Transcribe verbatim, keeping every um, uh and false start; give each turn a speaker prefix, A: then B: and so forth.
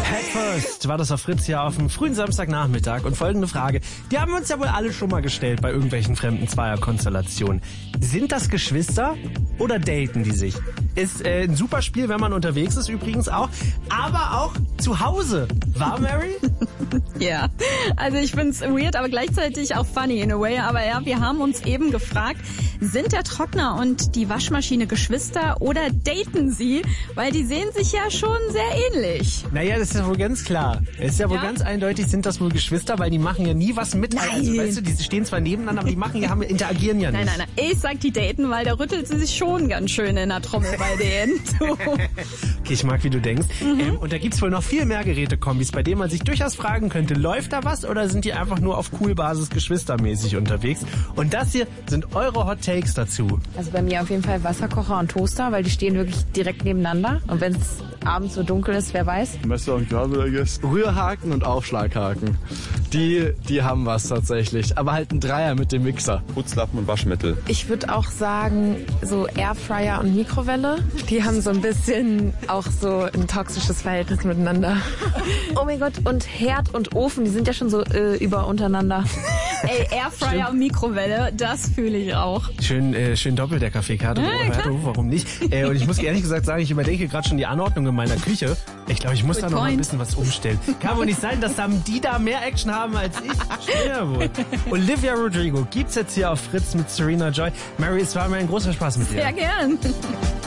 A: Head First war das auf Fritz hier auf dem frühen Samstagnachmittag. Und folgende Frage, die haben wir uns ja wohl alle schon mal gestellt bei irgendwelchen fremden Zweierkonstellationen. Sind das Geschwister oder daten die sich? Ist äh, ein super Spiel, wenn man unterwegs ist übrigens auch, aber auch zu Hause. War Mary?
B: Ja, also ich find's weird, aber gleichzeitig auch funny in a way. Aber ja, wir haben uns eben gefragt, sind der Trockner und die Waschmaschine Geschwister oder daten sie? Weil die sehen sich ja schon sehr ähnlich.
A: Naja, das ist ja wohl ganz klar. Es ist ja wohl ja? ganz eindeutig, sind das wohl Geschwister, weil die machen ja nie was mit.
B: Nein.
A: Also, weißt du, die stehen zwar nebeneinander, aber die machen ja, haben, interagieren ja nicht.
B: Nein, nein, nein. Ich sag die daten, weil da rüttelt sie sich schon ganz schön in der Trommel bei denen. So.
A: Okay, ich mag, wie du denkst. Mhm. Ähm, und da gibt's wohl noch viel mehr Gerätekombis, bei denen man sich durchaus fragen könnte, läuft da was oder sind die einfach nur auf Cool-Basis geschwistermäßig unterwegs? Und das hier sind eure Hot Takes dazu.
C: Also bei mir auf jeden Fall Wasserkocher und Toaster, weil die stehen wirklich direkt nebeneinander. Und wenn es abends so dunkel ist, wer weiß.
D: Messer und Gabel, I guess.
E: Rührhaken und Aufschlaghaken. Die, die haben was tatsächlich. Aber halt ein Dreier mit dem Mixer.
D: Putzlappen und Waschmittel.
C: Ich würde auch sagen, so Airfryer und Mikrowelle. Die haben so ein bisschen auch so ein toxisches Verhältnis miteinander. Oh mein Gott, und Herd und Ofen, die sind ja schon so äh, über untereinander.
B: Ey, Airfryer Stimmt. und Mikrowelle, das fühle ich auch.
A: Schön, äh, schön doppelt der Kaffeekarte.
B: Ja,
A: oh, warum nicht? Äh, und ich muss ehrlich gesagt sagen, ich überdenke gerade schon die Anordnung in meiner Küche. Ich glaube, ich muss Good da noch point. mal ein bisschen was umstellen. Kann wohl nicht sein, dass dann die da mehr Action haben als ich. Schwer wohl. Olivia Rodrigo gibt's jetzt hier auf Fritz mit Serena Joy. Mary, es war mir ein großer Spaß mit dir.
B: Sehr gern.